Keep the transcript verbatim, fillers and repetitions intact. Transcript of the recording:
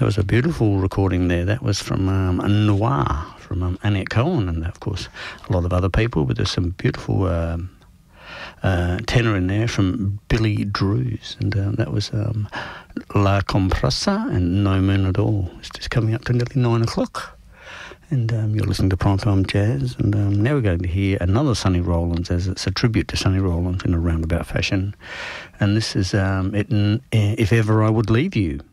That was a beautiful recording there. That was from um, Noir, from um, Annette Cohen, and of course a lot of other people, but there's some beautiful um, uh, tenor in there from Billy Drews, and um, that was um, La Compressa and No Moon at All. It's just coming up to nearly nine o'clock. And um, you're listening to Primetime Jazz, and um, now we're going to hear another Sonny Rollins, as it's a tribute to Sonny Rollins in a roundabout fashion. And this is um, it, If Ever I Would Leave You.